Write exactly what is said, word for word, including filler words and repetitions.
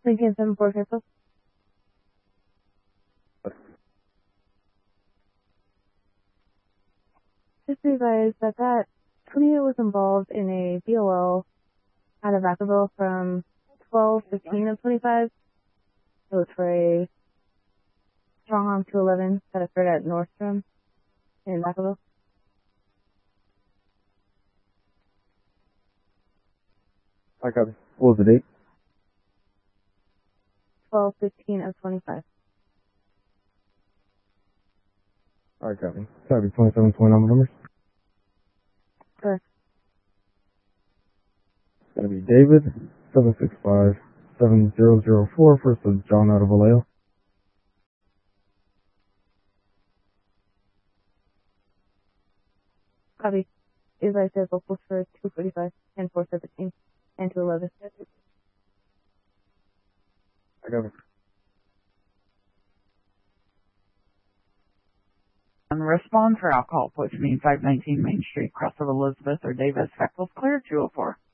Lincoln seven four Crystal. Just realized that that twenty-eight was involved in a B O L out of Vacaville from twelve fifteen of twenty-five. It was for a strong arm two eleven that occurred at Nordstrom in Vacaville. I copy. What was the date? twelve fifteen of twenty-five. Alright, copy. Copy. twenty-seven twenty number numbers. Correct. It's gonna be David, seven six five, seven zero zero four, first of John out of Vallejo. Copy. Is I said vocals for two forty-five and four seventeen and two eleven. I copy. Respond for alcohol poisoning, five nineteen Main Street, cross of Elizabeth or Davis. Factals clear, two oh four.